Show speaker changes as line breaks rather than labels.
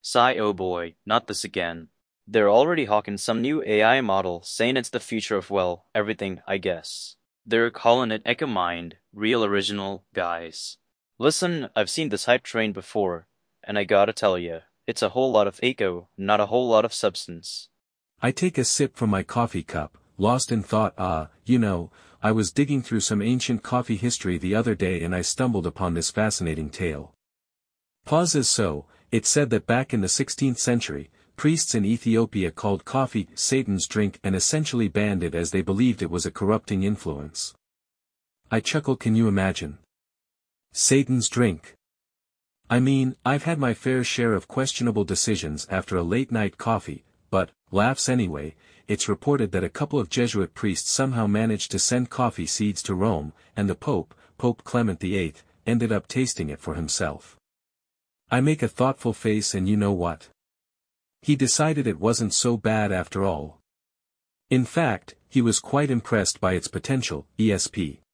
Sigh, oh boy, not this again. They're already hawking some new AI model saying it's the future of, well, everything, I guess. They're calling it EchoMind, real original, guys. Listen, I've seen this hype train before, and I gotta tell ya, it's a whole lot of echo, not a whole lot of substance.
I take a sip from my coffee cup, lost in thought. I was digging through some ancient coffee history the other day and I stumbled upon this fascinating tale. Pauses. So, it said that back in the 16th century, priests in Ethiopia called coffee Satan's drink and essentially banned it as they believed it was a corrupting influence. I chuckle. Can you imagine? Satan's drink. I mean, I've had my fair share of questionable decisions after a late-night coffee, but, laughs anyway, it's reported that a couple of Jesuit priests somehow managed to send coffee seeds to Rome, and the Pope, Pope Clement VIII, ended up tasting it for himself. I make a thoughtful face and you know what? He decided it wasn't so bad after all. In fact, he was quite impressed by its potential. ESP.